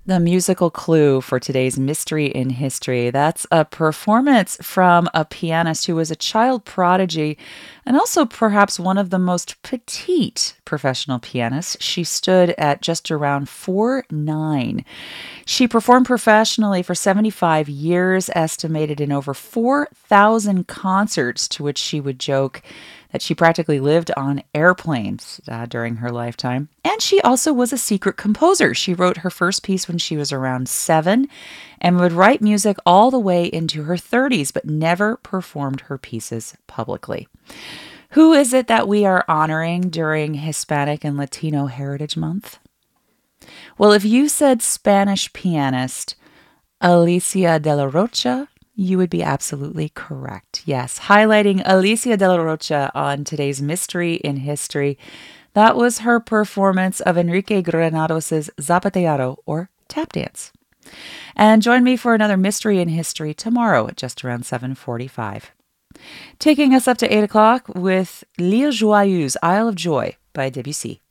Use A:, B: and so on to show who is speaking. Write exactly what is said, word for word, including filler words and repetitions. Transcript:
A: The musical clue for today's Mystery in History. That's a performance from a pianist who was a child prodigy and also perhaps one of the most petite professional pianists. She stood at just around four nine. She performed professionally for seventy-five years, estimated in over four thousand concerts, to which she would joke that she practically lived on airplanes uh, during her lifetime. And she also was a secret composer. She wrote her first piece when she was around seven and would write music all the way into her thirties, but never performed her pieces publicly. Who is it that we are honoring during Hispanic and Latino Heritage Month? Well, if you said Spanish pianist Alicia de la Rocha, you would be absolutely correct. Yes, highlighting Alicia de la Rocha on today's Mystery in History. That was her performance of Enrique Granados' Zapateado, or tap dance. And join me for another Mystery in History tomorrow at just around seven forty-five. Taking us up to eight o'clock with L'Île Joyeuse, Isle of Joy by Debussy.